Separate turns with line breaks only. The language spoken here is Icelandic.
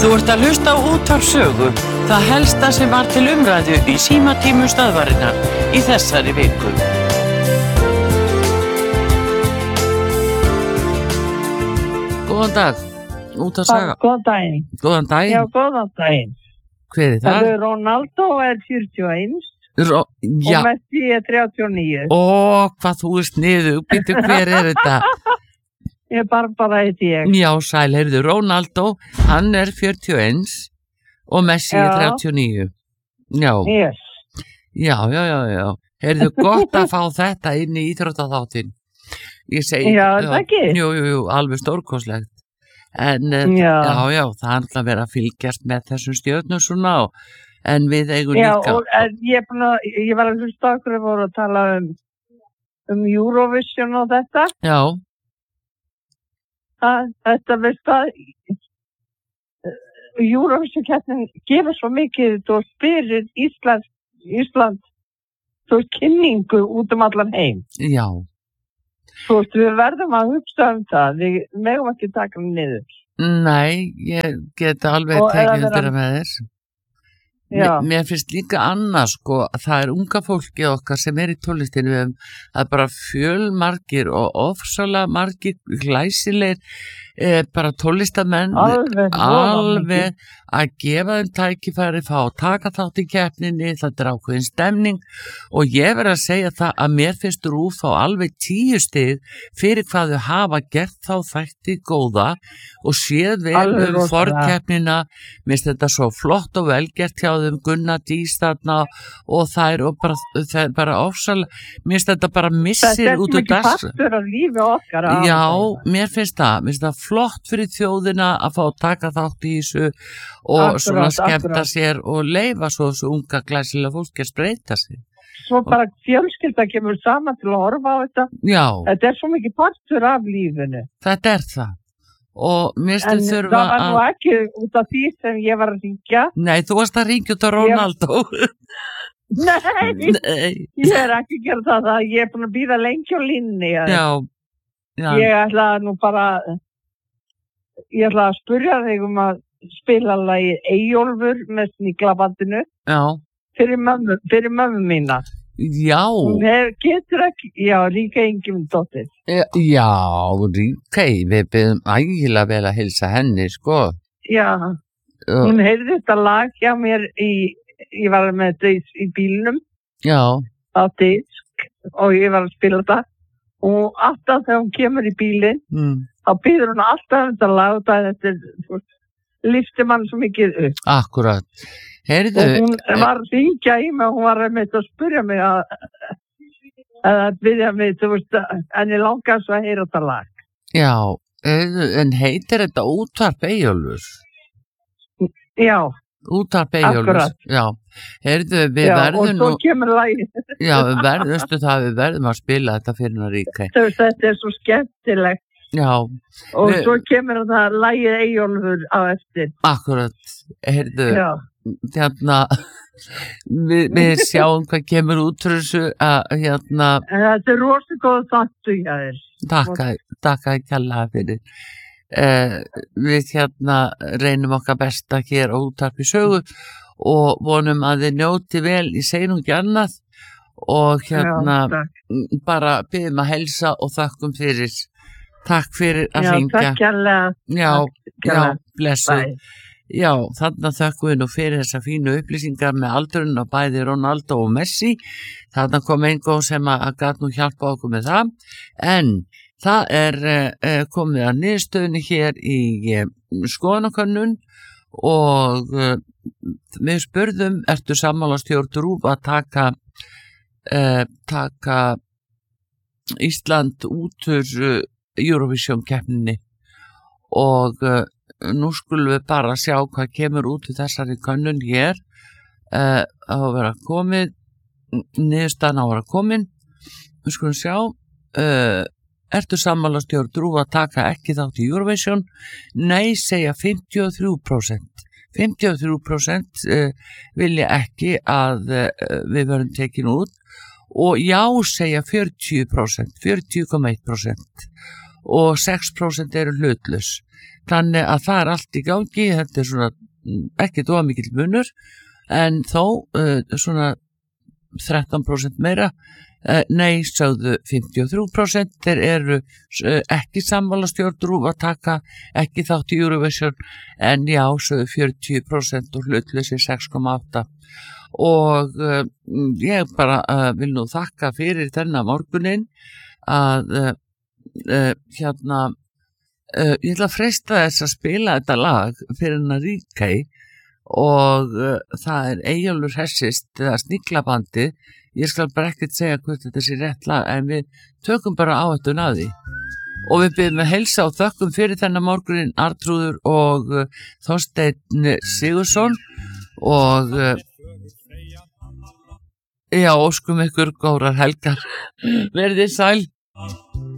Þú ert að hlusta á Útvarp Sögu, það helsta sem var til umræðu í símatímum stöðvarinnar í þessari viku. Góðan dag, Útvarp Saga.
Góðan daginn.
Góðan daginn.
Já, góðan daginn.
Hver er það?
Ronaldo 41
Já.
og Messi 39.
Ó, hvað þú ert niður, býttu hver er þetta?
Ég bara heiti ég.
Já, sæl, heyrðu, Ronaldo, hann 41 og Messi 39. Já.
Yes.
Já. Heyrðu, gott að fá þetta inn í íþróttaþáttinn. Ég segi,
Já, það ekki?
Jú, alveg stórkostlegt. En,
Já,
það er alltaf verið að fylgjast með þessum stjörnum svona en við eigum
Já,
líka.
og ég var að hlusta okkur að voru að tala um Eurovision og þetta.
Já.
Þetta veist að Eurovision-keppnin gefur svo mikið og spyrir Ísland svo kynningu út allan heim.
Já.
Þú veist, við verðum að hugsa það, við megum ekki taka hann niður.
Nei, ég get alveg tekið undir með þess. Mér finnst líka annað sko, það unga fólki okkar sem í tónlistinu, við það bara fjölmargir og ofsalega margir glæsilegir bara tólistamenn alveg að gefa þeim tækifæri, fá að taka þátt í keppninni, þetta ákveðin stemning og ég verð að segja það að mér finnst RÚV fá alveg 10 stig fyrir hvað þau hafa gert þá þætti góða og séð vel forkeppnina, mér finnst þetta svo flott og velgert hjá þeim Gunnar Dís þarna og þær og bara ofsalega, mér finnst þetta bara missir út úr
dags. Þetta er ekki partur af lífi okkar.
Já, mér finnst það flott fyrir þjóðina að fá að taka þátt í þessu og svona skemmta sér og leyfa svo unga glæsilega fólki að spreita sig.
Svo bara fjölskylda kemur saman til að horfa á þetta.
Já.
Þetta er svo mikið partur af lífinu.
Þetta er það. Og mér stu þurfa
það var nú ekki út af því sem ég var að ringja.
Nei, þú varst að ringja út á Ronaldo.
Nei, ég er ekki að gera það. Ég er búin að bíða lengi á línni.
Já.
Ég ætla nú bara að spyrja þig að spila lagið Eyjólfur með Sniglabandinu. Já. Fyrir mömmu mína.
Já.
Hún getur ekki, Ríka Ingimundóttir.
Já, Ríka, við byrjum ægilega vel að hilsa henni, sko.
Já, hún heyrði þetta lag hjá mér ég var með þetta í bílnum. Já. Á disk og ég var að spila þetta. Og alltaf þegar hún kemur í bílinn, þá býður hún alltaf þetta lag og þetta lyfti mann svo mikið upp.
Akkurat. Heyrðu.
Og hún var að syngja í mig og hún var að spyrja mig að byrja mig, þú veist, en ég langast að heyra þetta lag.
Já, en heitir þetta Útvarp Eyjólfur?
Já.
Útvarp Eyjólfur.
Akkurat.
Já. Heyrðu, við verðum
og svo kemur lagið.
Já, við verðum að spila þetta fyrir hana Ríka.
Þetta er svo skemmtilegt.
Já.
Og svo kemur það lagið Eyjólfur á eftir.
Akkurat. Heyrðu, við sjáum hvað kemur út fyrir þessu
Þetta er rosa góð þáttu hjá þér.
Takk að kjalla fyrir. Við reynum okkar besta hér á Útvarpi Sögu og vonum að þið njóti vel, ég segi nú ekki annað og bara biðum að helsa og þakkum fyrir. Takk fyrir að hringja.
Takk kærlega.
Já, blessuð. Já, þarna þakkum við nú fyrir þessa fínu upplýsingar með aldurinn á bæði Ronaldo og Messi. Þarna kom einhver sem að gat nú hjálpa okkur með það. En það komið að niðurstöðunni hér í skoðanakönnun og við spurðum, ertu sammála stjórn RÚV að taka Ísland út úr Eurovision-keppninni og nú skulum við bara sjá hvað kemur út í þessari könnun hér að vera komið niðurstaðan á að vera komin. Við skulum sjá ertu sammála stjórn RÚV að taka ekki þátt í Eurovision? Nei, segja 53%. 53% vilja ekki að við verðum tekin út og já segja 40%, 40,1% og 6% eru hlutlaus. Þannig að það allt í gangi, þetta svona ekki dóa mikill munur, en þó svona 13% meira, nei, sögðu 53%, þeir eru ekki sammála stjórn RÚV að taka ekki þátt í Eurovision, en já, sögðu 40% og hlutleysi 6,8%. Og ég bara vil nú þakka fyrir þennan morguninn að ég ætla að freista þess að spila þetta lag fyrir hennar Ríkey og það Eyjólfur Hessist eða Sniglabandi. Ég skal bara ekkert segja hvort þetta sé rétt lag, en við tökum bara áhættun að því og við byrjum að heilsa og þökkum fyrir þennan morguninn Arnþrúður og Þorsteinn Sigurðsson og já, óskum ykkur góðrar helgar. Verðið sæl.